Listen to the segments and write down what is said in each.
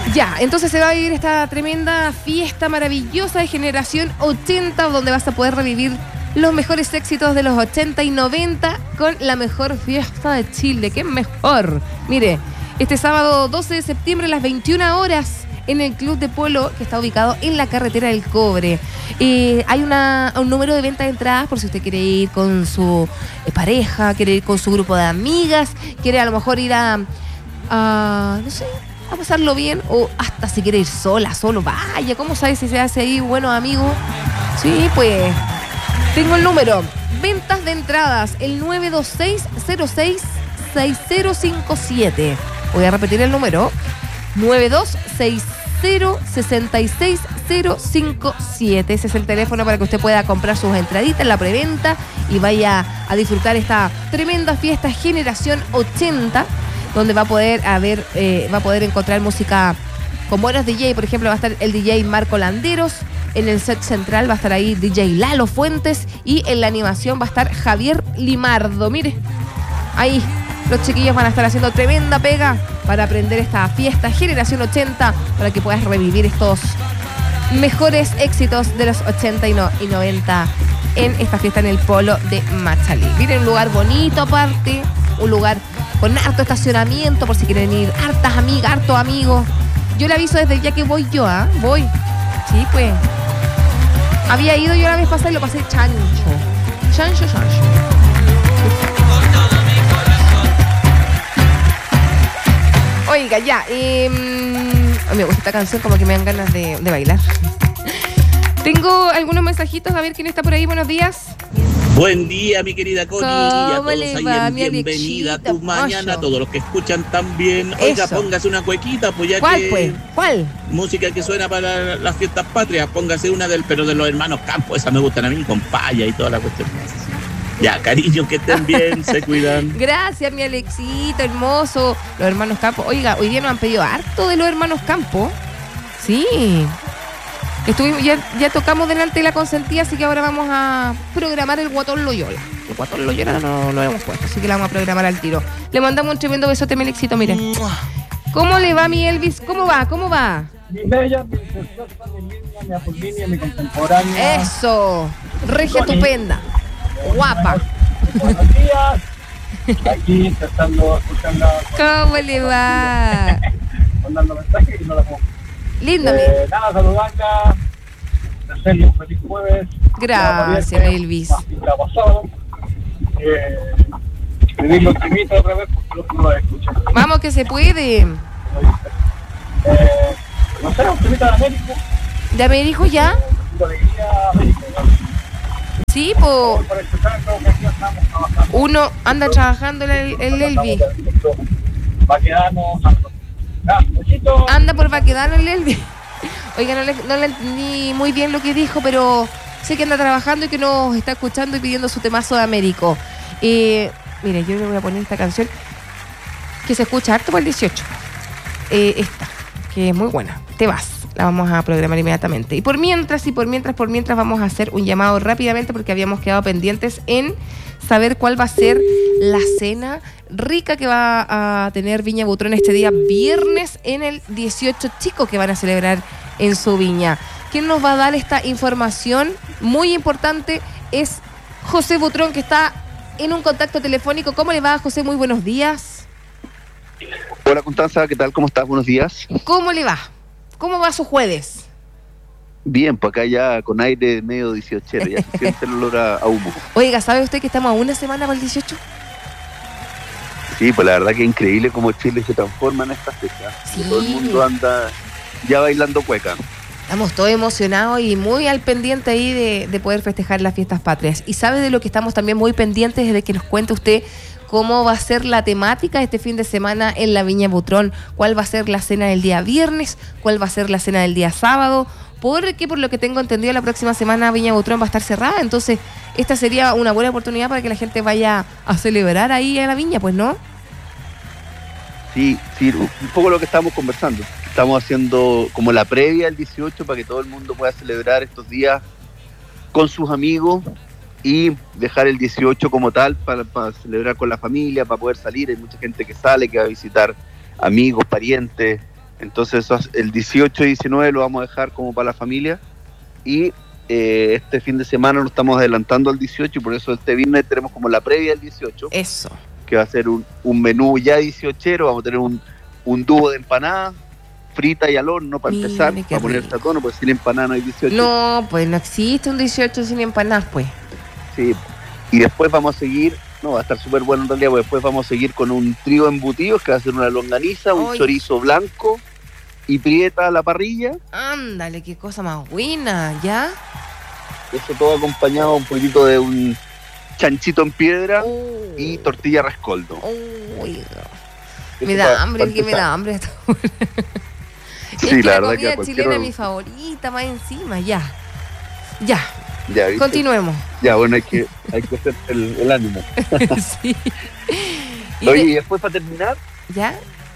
Ya, entonces se va a vivir esta tremenda fiesta maravillosa de Generación 80, donde vas a poder revivir los mejores éxitos de los 80 y 90 con la mejor fiesta de Chile. ¿Qué mejor? Mire, este sábado 12 de septiembre a las 21 horas en el Club de Polo, que está ubicado en la Carretera del Cobre. Hay un número de venta de entradas por si usted quiere ir con su pareja, quiere ir con su grupo de amigas, quiere a lo mejor ir a no sé, a pasarlo bien, o hasta si quiere ir solo, vaya, ¿cómo sabe si se hace ahí buenos amigos? Sí, pues, tengo el número, ventas de entradas, el 926066057. Voy a repetir el número, 926066057. Ese es el teléfono para que usted pueda comprar sus entraditas en la preventa y vaya a disfrutar esta tremenda fiesta Generación 80, donde va a poder encontrar música con buenos DJ. Por ejemplo, va a estar el DJ Marco Landeros. En el set central va a estar ahí DJ Lalo Fuentes. Y en la animación va a estar Javier Limardo. Mire, ahí los chiquillos van a estar haciendo tremenda pega para aprender esta fiesta Generación 80, para que puedas revivir estos mejores éxitos de los 80 y 90 en esta fiesta en el Polo de Machalí. Miren, un lugar bonito aparte, un lugar con harto estacionamiento por si quieren ir, hartas amigas, hartos amigos. Yo le aviso desde ya que voy yo, voy. Sí, pues. Había ido yo la vez pasada y lo pasé chancho. Oiga, ya. Me gusta esta canción, como que me dan ganas de bailar. Tengo algunos mensajitos, a ver quién está por ahí. Buenos días. Buen día, mi querida Connie, a todos ahí bienvenida a tu mañana, a todos los que escuchan también. Oiga, eso. Póngase una cuequita, pues ya ¿cuál, que... pues? ¿Cuál? Música que suena para las fiestas patrias, póngase una de los hermanos Campos, esas me gustan a mí, con paya y toda la cuestión. Ya, cariño, que estén bien, se cuidan. Gracias, mi Alexito, hermoso. Los hermanos Campos. Oiga, hoy día nos han pedido harto de los hermanos Campos. Sí. Ya tocamos delante de la consentida, así que ahora vamos a programar el Guatón Loyola. El Guatón Loyola no lo hemos puesto, así que la vamos a programar al tiro. Le mandamos un tremendo besote, mi Alexito, mire. ¿Cómo le va, mi Elvis? ¿Cómo va? Mi bella, mi preciosa, mi linda, mi apolínea, mi contemporánea. Eso, regia estupenda, guapa. Buenos días. Aquí escuchando. ¿Cómo le va? Mandando mensajes y no la pongo. Lindo, nada, saludarla. Desearle un feliz jueves. Gracias, Elvis. Escribir los temitas otra vez porque no lo escuchan. Vamos, que se puede. No sé, un temita de Américo. ¿De Américo ya? Sí, pues. Uno anda trabajando el Elvis. Anda por Baquedano el Elvis. Oiga, no le entendí muy bien lo que dijo, pero sé que anda trabajando y que nos está escuchando y pidiendo su temazo de Américo. Mire, yo le voy a poner esta canción que se escucha harto por el 18. Esta, que es muy buena. Te vas. La vamos a programar inmediatamente. Y por mientras vamos a hacer un llamado rápidamente, porque habíamos quedado pendientes en saber cuál va a ser la cena rica que va a tener Viña Butrón este día viernes en el 18 chicos que van a celebrar en su viña. Quien nos va a dar esta información muy importante es José Butrón, que está en un contacto telefónico. ¿Cómo le va, José? Muy buenos días. Hola, Constanza, ¿qué tal? ¿Cómo estás? Buenos días. ¿Cómo le va? ¿Cómo va su jueves? Bien, pues acá ya con aire medio 18, ya se siente el olor a humo. Oiga, ¿sabe usted que estamos a una semana para el 18? Sí, pues la verdad que es increíble cómo Chile se transforma en esta fecha. Sí. Todo el mundo anda ya bailando cueca. Estamos todos emocionados y muy al pendiente ahí de poder festejar las fiestas patrias. Y sabe de lo que estamos también muy pendientes, de que nos cuente usted cómo va a ser la temática este fin de semana en la Viña Butrón, cuál va a ser la cena del día viernes, cuál va a ser la cena del día sábado, porque por lo que tengo entendido la próxima semana Viña Butrón va a estar cerrada, entonces esta sería una buena oportunidad para que la gente vaya a celebrar ahí en la Viña, pues, ¿no? Sí, un poco lo que estamos conversando. Estamos haciendo como la previa al 18 para que todo el mundo pueda celebrar estos días con sus amigos y dejar el 18 como tal para celebrar con la familia, para poder salir. Hay mucha gente que sale, que va a visitar amigos, parientes, Entonces el 18 y 19 lo vamos a dejar como para la familia. Y este fin de semana lo estamos adelantando al 18 y por eso este viernes tenemos como la previa del 18. Eso. Que va a ser un menú ya 18ero. Vamos a tener un dúo de empanadas frita y al horno para Mire, empezar, qué para ponerse a rico. tono, pues sin empanada no hay 18. No, pues no existe un 18 sin empanadas, pues. Sí. Y después vamos a seguir, no, va a estar súper bueno en realidad, porque después vamos a seguir con un trío de embutidos que va a ser una longaniza, un Ay. chorizo blanco y prieta a la parrilla. Ándale, qué cosa más buena, ¿ya? Eso todo acompañado un poquito de un chanchito en piedra Oh. y tortilla rescoldo. Oiga. Eso Me da hambre, el que me da hambre. Sí, Es que la la verdad que comida a cualquier chilena es hora- mi favorita, más encima, ya. Ya, ¿viste? Continuemos. Ya, bueno, hay que hacer el ánimo. Sí. Y Oye, de- y después para terminar, ¿ya?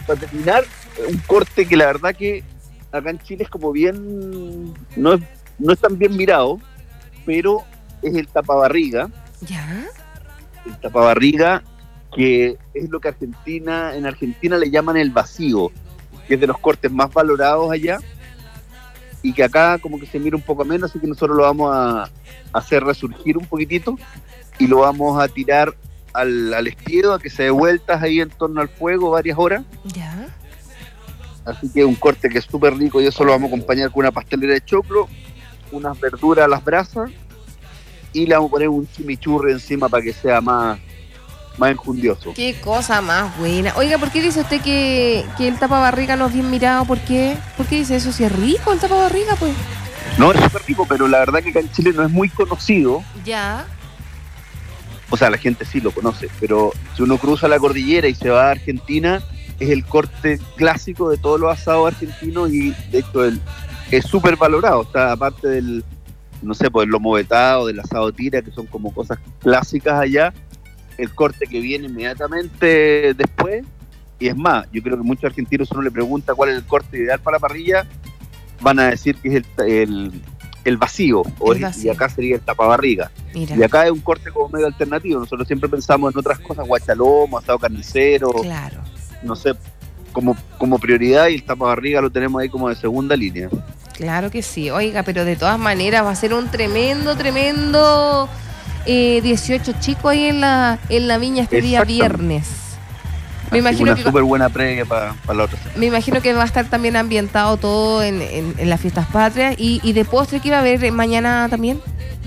un corte que la verdad que acá en Chile es como bien, no es tan bien mirado, pero es el tapabarriga. ¿Ya? El tapabarriga, que es lo que en Argentina le llaman el vacío, que es de los cortes más valorados allá, y que acá como que se mira un poco menos, así que nosotros lo vamos a hacer resurgir un poquitito, y lo vamos a tirar al espiedo, a que se dé vueltas ahí en torno al fuego varias horas. ¿Ya? Así que un corte que es súper rico, y eso lo vamos a acompañar con una pastelera de choclo, unas verduras a las brasas, y le vamos a poner un chimichurri encima para que sea más enjundioso. Qué cosa más buena. Oiga, ¿por qué dice usted que el tapabarriga no es bien mirado? ¿Por qué? ¿Por qué dice eso? Si es rico el tapabarriga, pues. No, es súper rico, pero la verdad que acá en Chile no es muy conocido. Ya. O sea, la gente sí lo conoce, pero si uno cruza la cordillera y se va a Argentina, es el corte clásico de todos los asados argentinos, y de hecho es súper valorado. Está aparte del, no sé, pues el lomo vetado, del asado tira, que son como cosas clásicas allá, el corte que viene inmediatamente después. Y es más, yo creo que muchos argentinos, uno le pregunta cuál es el corte ideal para la parrilla, van a decir que es el vacío, El vacío. y acá sería el tapabarriga. Mira. Y acá es un corte como medio alternativo. Nosotros siempre pensamos en otras cosas, guachalomo, asado carnicero, Claro. no sé, como prioridad, y el tapabarriga lo tenemos ahí como de segunda línea. Claro que sí. Oiga, pero de todas maneras va a ser un tremendo 18 chicos ahí en la viña este día Exactamente. viernes. Así imagino una que- súper buena previa para la otra semana. Me imagino que va a estar también ambientado todo en las fiestas patrias. Y de postre, ¿qué va a haber mañana también?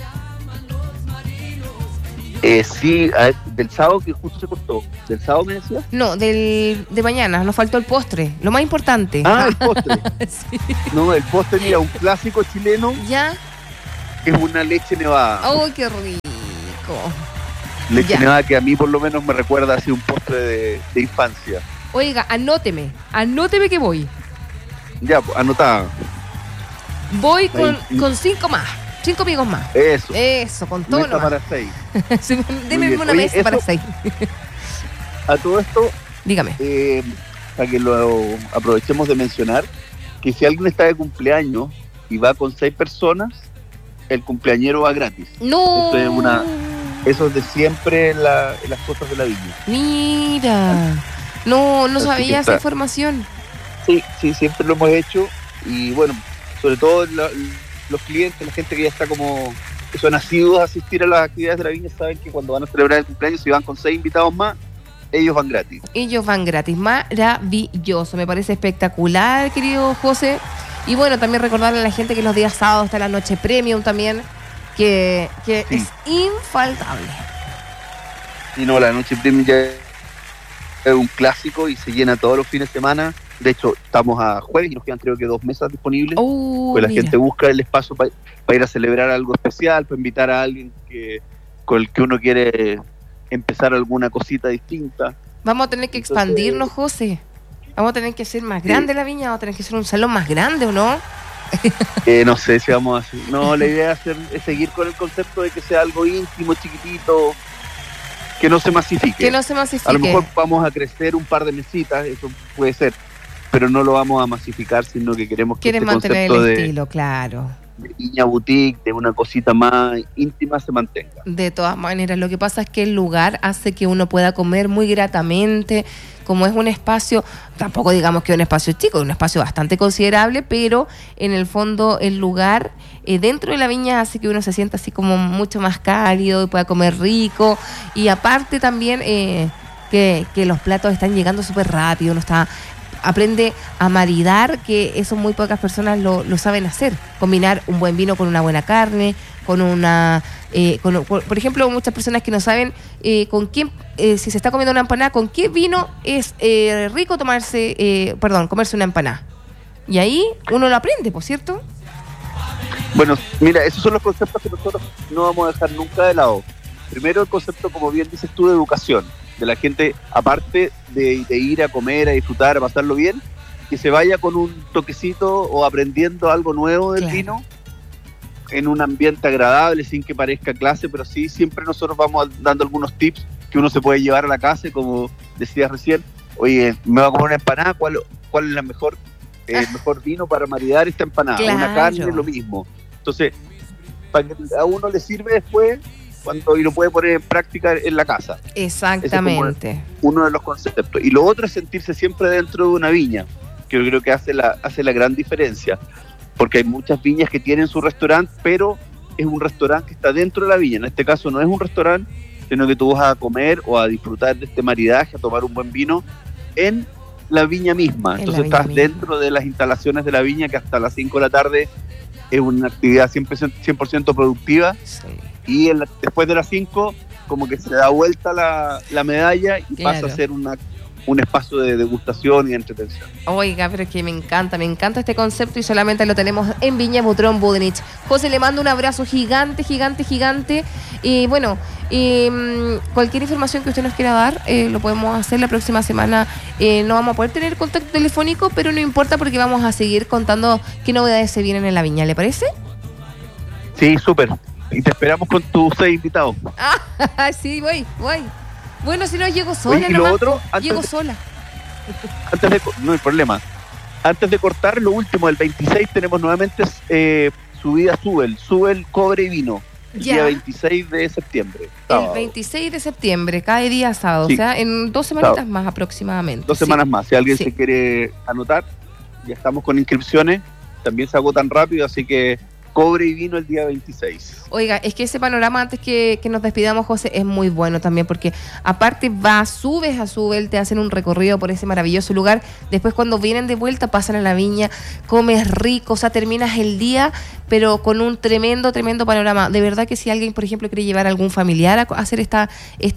Sí, del sábado que justo se cortó. ¿Del sábado me decías? No, de mañana. Nos faltó el postre. Lo más importante. Ah, el postre. Sí. No, el postre, mira, un clásico chileno ¿Ya? es una leche nevada. ¡Oh, qué rico! Leche ya. nevada que a mí por lo menos me recuerda así un postre de infancia. Oiga, anóteme que voy. Ya, pues, anotada. Voy Ahí. con 5 más. 5 amigos más. Eso. Eso, con todo Mesa nomás. para 6. Sí, Deme bien. una Oye, mesa para eso- 6. A todo esto, Dígame. para que lo aprovechemos de mencionar, que si alguien está de cumpleaños y va con 6 personas, el cumpleañero va gratis. No. Eso es de siempre en las cosas de la viña. Mira. No Así que sabía esa está. información. Sí, siempre lo hemos hecho, y bueno, sobre todo los clientes, la gente que ya está como, que son asiduos a asistir a las actividades de la viña, saben que cuando van a celebrar el cumpleaños, si van con 6 invitados más, ellos van gratis. Ellos van gratis. Maravilloso. Me parece espectacular, querido José. Y bueno, también recordarle a la gente que los días sábados está la noche premium también, que Sí. es infaltable. Y no, la noche premium ya es un clásico y se llena todos los fines de semana. De hecho, estamos a jueves y nos quedan creo que 2 mesas disponibles. Pues la Mira. gente busca el espacio para ir a celebrar algo especial, para invitar a alguien con el que uno quiere empezar alguna cosita distinta. Vamos a tener que Entonces- expandirnos, José. Vamos a tener que hacer más grande la viña, vamos a tener que hacer un salón más grande, ¿o no? No sé si vamos a hacer. No, la idea es seguir con el concepto de que sea algo íntimo, chiquitito, que no se masifique. Que no se masifique. A lo mejor vamos a crecer un par de mesitas, eso puede ser, pero no lo vamos a masificar, sino que queremos que Quieren este mantener concepto el de estilo, claro. viña boutique, de una cosita más íntima, se mantenga. De todas maneras, lo que pasa es que el lugar hace que uno pueda comer muy gratamente, como es un espacio, tampoco digamos que es un espacio chico, es un espacio bastante considerable, pero en el fondo el lugar dentro de la viña hace que uno se sienta así como mucho más cálido y pueda comer rico, y aparte también que los platos están llegando súper rápido, uno aprende a maridar, que eso muy pocas personas lo saben hacer, combinar un buen vino con una buena carne, con una por ejemplo, muchas personas que no saben con quién, si se está comiendo una empanada, con qué vino es rico comerse una empanada, y ahí uno lo aprende, ¿por cierto? Bueno, mira, esos son los conceptos que nosotros no vamos a dejar nunca de lado. Primero, el concepto, como bien dices tú, de educación, de la gente, aparte de ir a comer, a disfrutar, a pasarlo bien, que se vaya con un toquecito o aprendiendo algo nuevo del vino, en un ambiente agradable, sin que parezca clase, pero sí, siempre nosotros vamos dando algunos tips que uno se puede llevar a la casa, como decías recién. Oye, me voy a comer una empanada, ¿cuál es el mejor vino para maridar esta empanada? Claro. Una carne, lo mismo. Entonces, para que a uno le sirve después, y lo puede poner en práctica en la casa. Exactamente. Ese es como uno de los conceptos. Y lo otro es sentirse siempre dentro de una viña, que yo creo que hace la gran diferencia, porque hay muchas viñas que tienen su restaurante, pero es un restaurante que está dentro de la viña. En este caso no es un restaurante, sino que tú vas a comer o a disfrutar de este maridaje, a tomar un buen vino en la viña misma. Entonces estás dentro de las instalaciones de la viña, que hasta las 5 de la tarde es una actividad 100% productiva. Sí. Y después de las 5 como que se da vuelta la medalla y pasa a ser un espacio de degustación y de entretención. Oiga, pero es que me encanta este concepto, y solamente lo tenemos en Viña Butrón Budenich. José, le mando un abrazo gigante, y bueno, cualquier información que usted nos quiera dar, lo podemos hacer la próxima semana. No vamos a poder tener contacto telefónico, pero no importa, porque vamos a seguir contando qué novedades se vienen en la viña, ¿le parece? Sí, súper. Y te esperamos con tus 6 invitados. Sí, voy. Bueno, si no, llego sola. Oye, y lo otro, llego sola. No hay problema. Antes de cortar, lo último, el 26 tenemos nuevamente subida Subel, cobre y vino. El día 26 de septiembre. Sábado. El 26 de septiembre, cae día sábado. Sí. O sea, en 2 semanitas más aproximadamente. 2 semanas más. Si alguien se quiere anotar, ya estamos con inscripciones. También se agotan rápido, así que cobre y vino el día 26. Oiga, es que ese panorama, antes que nos despidamos, José, es muy bueno también, porque aparte subes a Subel, te hacen un recorrido por ese maravilloso lugar, después cuando vienen de vuelta pasan a la viña, comes rico, o sea, terminas el día, pero con un tremendo panorama. De verdad que si alguien, por ejemplo, quiere llevar a algún familiar a hacer esta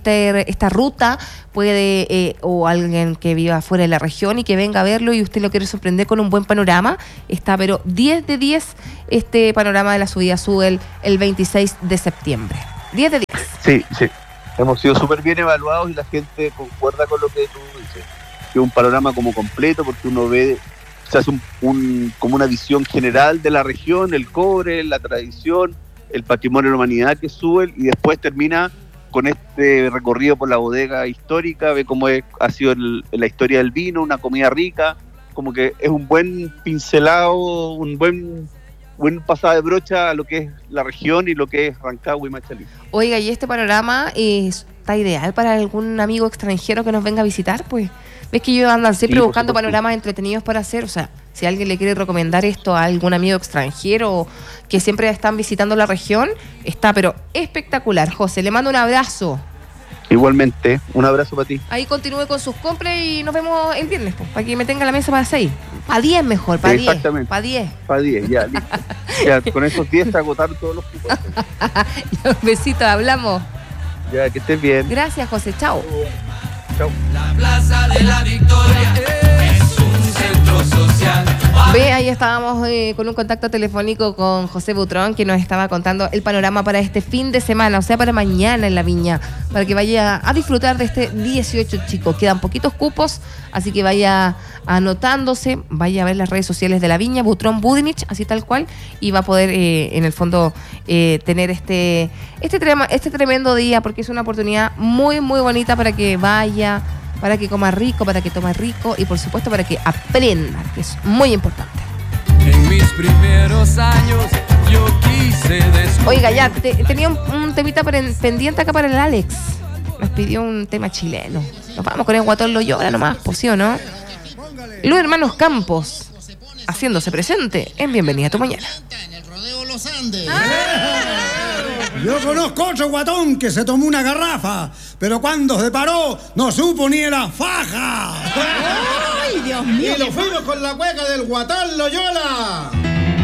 ruta, puede, o alguien que viva fuera de la región y que venga a verlo y usted lo quiere sorprender con un buen panorama, está pero 10 de 10 este panorama de la subida Subel el 26 de septiembre. 10 de 10. Sí. Hemos sido súper bien evaluados y la gente concuerda con lo que tú dices. Que es un panorama como completo, porque uno ve, se hace como una visión general de la región, el cobre, la tradición, el patrimonio de la humanidad que sube, y después termina con este recorrido por la bodega histórica, ve cómo ha sido la historia del vino, una comida rica, como que es un buen pincelado, un buen pasada de brocha a lo que es la región y lo que es Rancagua y Machalí. Oiga, ¿y este panorama está ideal para algún amigo extranjero que nos venga a visitar? Pues ves que ellos andan siempre buscando panoramas entretenidos para hacer. O sea, si alguien le quiere recomendar esto a algún amigo extranjero que siempre están visitando la región, está pero espectacular. José, le mando un abrazo. Igualmente, un abrazo para ti. Ahí continúe con sus compras y nos vemos el viernes, pues, para que me tenga la mesa para 6. Para 10 mejor, para 10. Exactamente. Para 10. Para 10, ya, listo. Ya, con esos 10 se agotaron todos los cupos. Un besito, hablamos. Ya, que estés bien. Gracias, José. Chao. Chao. La Plaza de la Victoria es un centro social. Ve, ahí estábamos con un contacto telefónico con José Butrón, que nos estaba contando el panorama para este fin de semana, o sea, para mañana en la viña, para que vaya a disfrutar de este 18, chicos. Quedan poquitos cupos, así que vaya anotándose, vaya a ver las redes sociales de la viña, Butrón Budenich, así tal cual, y va a poder, en el fondo, tener este tremendo día, porque es una oportunidad muy, muy bonita para que vaya, para que coma rico, para que tome rico y por supuesto para que aprenda, que es muy importante. En mis primeros años yo quise descubrir. Oiga, ya, tenía un temita pendiente acá para el Alex. Nos pidió un tema chileno. Nos vamos con el Guatón Loyola nomás, pues sí o no. Los hermanos Campos, haciéndose presente en Bienvenida a tu Mañana. En el rodeo Los Andes. Yo conozco otro guatón que se tomó una garrafa, pero cuando se paró no supo ni la faja. ¡Ay, Dios mío! Y lo fuimos con la cueca del Guatón Loyola.